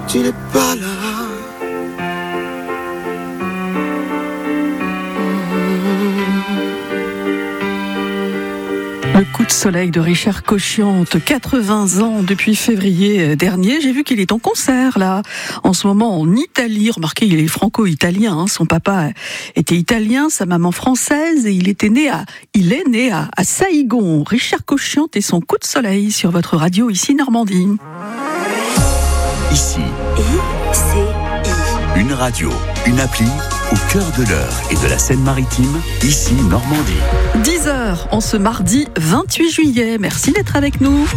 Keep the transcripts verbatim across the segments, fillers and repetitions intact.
tu n'es pas là. Le coup de soleil de Richard Cochiante, quatre-vingts ans depuis février dernier. J'ai vu qu'il est en concert là, en ce moment en Italie. Remarquez, il est franco-italien. Hein. Son papa était italien, sa maman française, et il était né à, il est né à, à Saïgon. Richard Cochiante et son coup de soleil sur votre radio ici Normandie. Ici, I C I. Une radio, une appli au cœur de l'Eure et de la Seine-Maritime, ici Normandie. dix heures en ce mardi vingt-huit juillet. Merci d'être avec nous.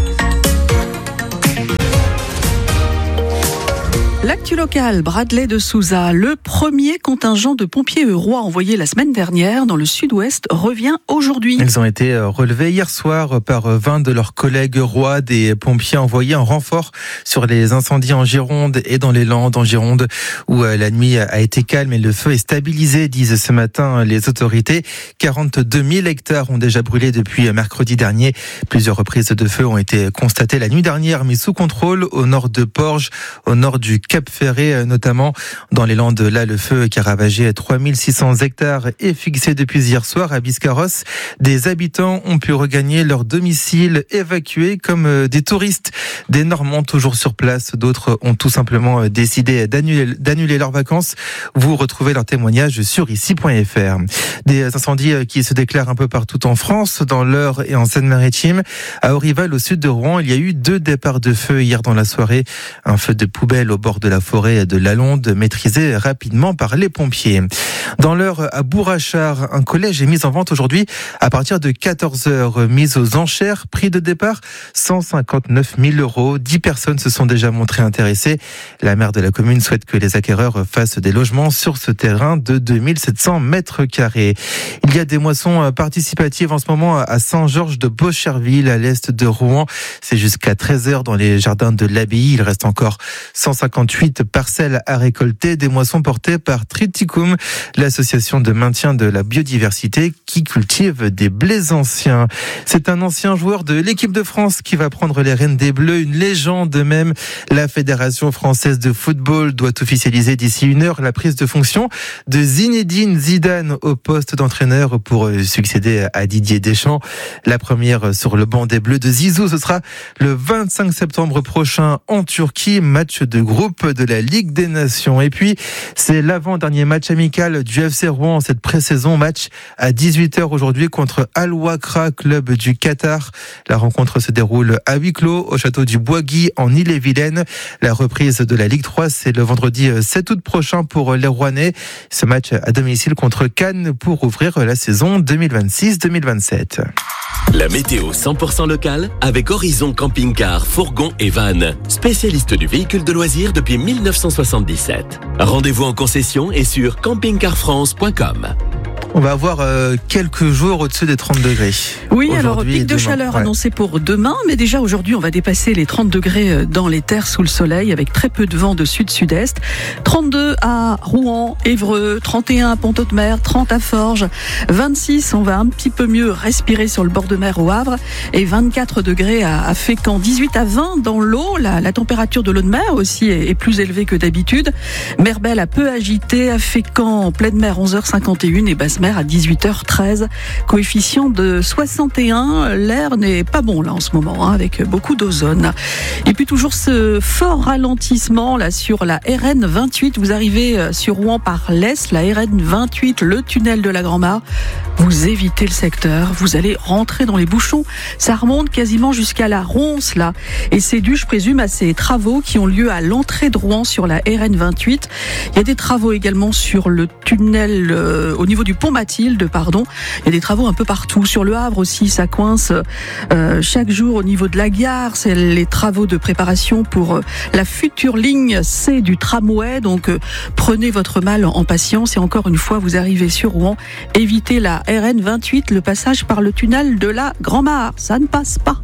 L'actu locale, Bradley de Souza, le premier contingent de pompiers eurois envoyé la semaine dernière dans le sud-ouest revient aujourd'hui. Ils ont été relevés hier soir par vingt de leurs collègues eurois, des pompiers envoyés en renfort sur les incendies en Gironde et dans les Landes en Gironde où la nuit a été calme et le feu est stabilisé, disent ce matin les autorités. quarante-deux mille hectares ont déjà brûlé depuis mercredi dernier. Plusieurs reprises de feu ont été constatées la nuit dernière, mais sous contrôle au nord de Porges, au nord du Cap Ferré, notamment dans les Landes. Là, le feu qui a ravagé trois mille six cents hectares est fixé depuis hier soir à Biscarrosse. Des habitants ont pu regagner leur domicile évacués comme des touristes. Des Normands toujours sur place. D'autres ont tout simplement décidé d'annuler, d'annuler leurs vacances. Vous retrouvez leur témoignage sur ici point f r. Des incendies qui se déclarent un peu partout en France, dans l'Eure et en Seine-Maritime. À Aurival, au sud de Rouen, il y a eu deux départs de feu hier dans la soirée. Un feu de poubelle au bord de la forêt de Lalonde, maîtrisé rapidement par les pompiers. Dans l'Eure, à Bourrachard, un collège est mis en vente aujourd'hui à partir de quatorze heures. Mise aux enchères, prix de départ cent cinquante-neuf mille euros. dix personnes se sont déjà montrées intéressées. La maire de la commune souhaite que les acquéreurs fassent des logements sur ce terrain de deux mille sept cents mètres carrés. Il y a des moissons participatives en ce moment à Saint-Georges de Beaucherville, à l'est de Rouen. C'est jusqu'à treize heures dans les jardins de l'abbaye. Il reste encore cent cinquante-huit parcelles à récolter, des moissons portées par Triticum, l'association de maintien de la biodiversité qui cultive des blés anciens. C'est un ancien joueur de l'équipe de France qui va prendre les rênes des Bleus, une légende même. La Fédération française de football doit officialiser d'ici une heure la prise de fonction de Zinedine Zidane au poste d'entraîneur pour succéder à Didier Deschamps. La première sur le banc des Bleus de Zizou, ce sera le vingt-cinq septembre prochain en Turquie, match de groupe de la Ligue des Nations. Et puis, c'est l'avant-dernier match amical du F C Rouen cette pré-saison. Match à dix-huit heures aujourd'hui contre Al Wakra, club du Qatar. La rencontre se déroule à huis clos au château du Bois-Guy en Ille-et-Vilaine. La reprise de la Ligue trois, c'est le vendredi sept août prochain pour les Rouennais. Ce match à domicile contre Cannes pour ouvrir la saison deux mille vingt-six deux mille vingt-sept. La météo cent pour cent locale avec Horizon Camping-Car, Fourgon et Van, spécialiste du véhicule de loisirs depuis mille neuf cent soixante-dix-sept. Rendez-vous en concession et sur camping car france point com. On va avoir euh, quelques jours au-dessus des trente degrés. Oui, alors pic de chaleur ouais. annoncé pour demain, mais déjà aujourd'hui on va dépasser les trente degrés dans les terres sous le soleil avec très peu de vent de sud-sud-est. trente-deux à Rouen, Évreux, trente et un à Pont-Audemer, trente à Forges, vingt-six, on va un petit peu mieux respirer sur le bord de mer au Havre et vingt-quatre degrés à, à Fécamp, dix-huit à vingt dans l'eau. La, la température de l'eau de mer aussi est, est plus élevée que d'habitude. Mer Belle a peu agité, à Fécamp en pleine mer onze heures cinquante et une et basse mer à dix-huit heures treize, coefficient de soixante et un. L'air n'est pas bon là en ce moment, hein, avec beaucoup d'ozone. Et puis toujours ce fort ralentissement là sur la R N vingt-huit. Vous arrivez sur Rouen par l'Est, la R N vingt-huit, le tunnel de la Grand-Mare. Vous évitez le secteur, vous allez rentrer dans les bouchons. Ça remonte quasiment jusqu'à la Ronce là. Et c'est dû, je présume, à ces travaux qui ont lieu à l'entrée de Rouen sur la R N vingt-huit. Il y a des travaux également sur le tunnel euh, au niveau du pont Mathilde, pardon. Il y a des travaux un peu partout. Sur le Havre aussi, ça coince euh, chaque jour au niveau de la gare. C'est les travaux de préparation pour euh, la future ligne C du tramway. Donc euh, prenez votre mal en patience et encore une fois, vous arrivez sur Rouen. Évitez la R N vingt-huit, le passage par le tunnel de la Grand-Mare. Ça ne passe pas.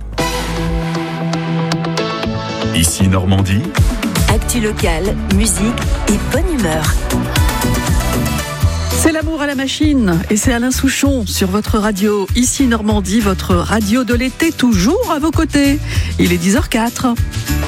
Ici Normandie. Actu locale, musique et bonne humeur. C'est l'amour à la machine et c'est Alain Souchon sur votre radio. Ici Normandie, votre radio de l'été, toujours à vos côtés. Il est dix heures zéro quatre.